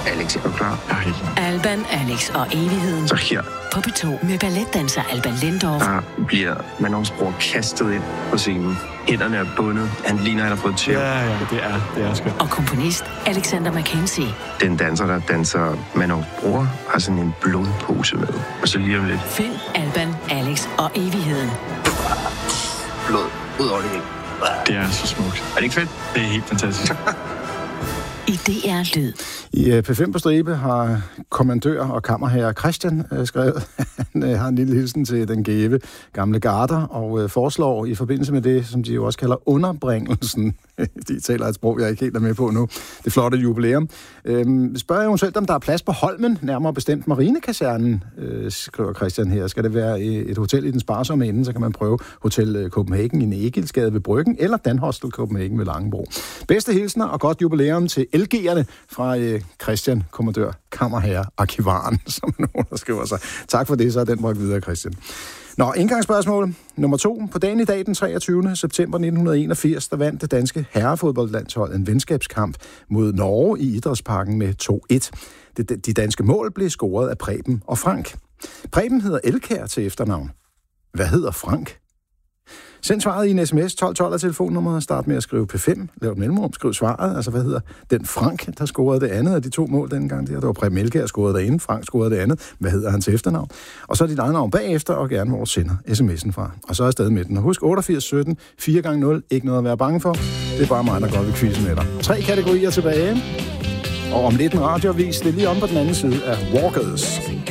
Alex, er du klar? Alban, Alex og evigheden. Så her. På P2 med balletdanser Alban Lendorf. Der bliver Manons bror kastet ind på scenen. Hænderne er bundet. Han ligner, han har fået tæv. Ja, det er skønt. Og komponist Alexander Mackenzie. Den danser, der danser Manons bror, har sådan en blodpose med. Og så lige om lidt. Find Alban, Alex og evigheden. Blod ud over det hele. Det er så smukt. Er det ikke fedt? Det er helt fantastisk. I DR Lyd. I P5 på stribe har kommandør og kammerherre Christian skrevet, han har en lille hilsen til den gæve gamle garder, og foreslår i forbindelse med det, som de jo også kalder underbringelsen, de taler et sprog, jeg ikke helt er med på nu, det flotte jubilæum, spørger eventuelt, om der er plads på Holmen, nærmere bestemt Marinekasernen, skriver Christian her. Skal det være et hotel i den sparsomme ende, så kan man prøve Hotel Copenhagen i Egilsgade ved Bryggen, eller Danhostel Copenhagen ved Langebro. Bedste hilsner og godt jubilæum til LG'erne fra Christian, kommandør, kammerherre, arkivaren, som nogen der skriver sig. Tak for det, så er den bragt videre, Christian. Nå, indgangsspørgsmål nummer 2. På dagen i dag, den 23. september 1981, der vandt det danske herrefodboldlandshold en venskabskamp mod Norge i Idrætsparken med 2-1. De danske mål blev scoret af Preben og Frank. Preben hedder Elkjær til efternavn. Hvad hedder Frank? Send svaret i en sms, 1212 af telefonnummeret, start med at skrive P5, lav et mellemrum, skriv svaret, altså hvad hedder den Frank, der scorede det andet af de 2 mål dengang der. Det var Preben Elkjær, scorede det ene, Frank scorede det andet, hvad hedder hans efternavn? Og så dit eget navn bagefter, og gerne hvor sender sms'en fra. Og så er stadig med den. Og husk 8817, 4x0, ikke noget at være bange for. Det er bare mig, der går ved quizzen med dig. 3 kategorier tilbage, og om lidt en radioavis, det er lige om på den anden side af Walkers.